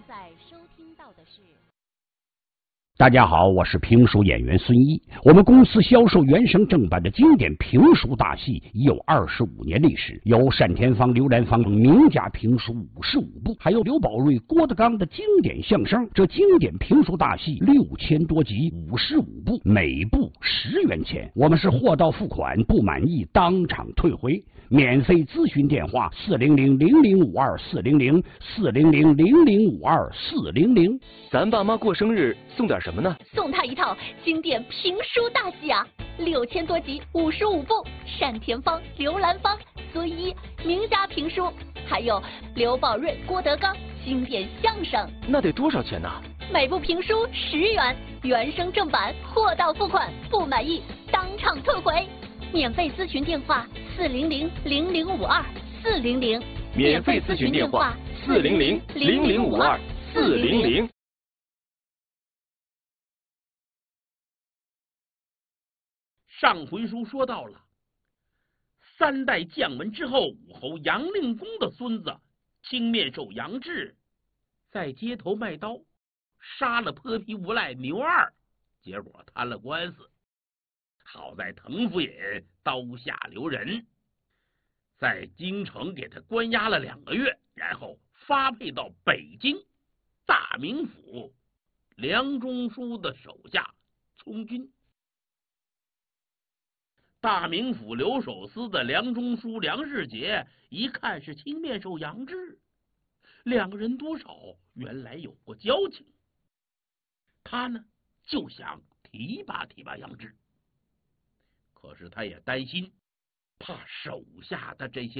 在收听到的是。 大家好，我是评书演员孙一。我们公司销售原声正版的经典评书大戏已有25年历史，有单田芳、刘兰芳名家评书55部，还有刘宝瑞、郭德纲的经典相声。这经典评书大戏6000多集，55部，每部10元钱。我们是货到付款，不满意当场退回。免费咨询电话400-0052-400，400-0052-400。 咱爸妈过生日送点什么呢？ 送他一套经典评书大戏啊，6000多集55部，单田芳、刘兰芳、孙一名家评书，还有刘宝瑞、郭德纲经典相声。 那得多少钱呢？ 每部评书10元，原声正版，货到付款，不满意当场退回。免费咨询电话400-0052-400， 免费咨询电话400-0052-400。 上回书说到了3代将门之后武侯杨令公的孙子青面兽杨志，在街头卖刀，杀了泼皮无赖牛二，结果摊了官司。好在滕府尹刀下留人，在京城给他关押了2个月，然后发配到北京大名府梁中书的手下从军。大名府留守司的梁中书梁世杰一看是青面兽杨志，2个人多少原来有过交情，他呢就想提拔提拔杨志。可是他也担心，怕手下的这些